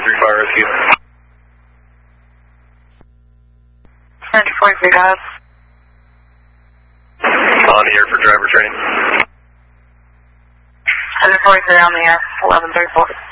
10-3 fire rescue. 10-43 guys. On the air for driver training. 10-43 on the air, 11-34.